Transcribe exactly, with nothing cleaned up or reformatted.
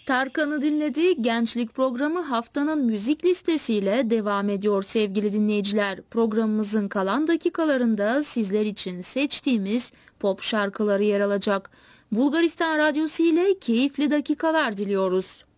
Tarkan'ı dinledi. Gençlik programı haftanın müzik listesiyle devam ediyor sevgili dinleyiciler. Programımızın kalan dakikalarında sizler için seçtiğimiz pop şarkıları yer alacak. Bulgaristan Radyosu ile keyifli dakikalar diliyoruz.